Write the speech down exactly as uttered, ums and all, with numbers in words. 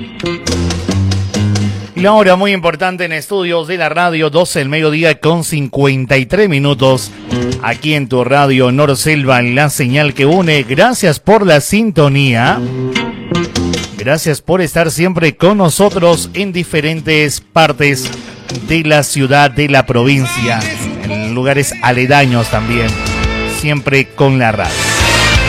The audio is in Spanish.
La hora muy importante en estudios de la radio, doce del mediodía con cincuenta y tres minutos. Aquí en tu radio Norselva, la señal que une. Gracias por la sintonía. Gracias por estar siempre con nosotros en diferentes partes de la ciudad, de la provincia, en lugares aledaños también. Siempre con la radio.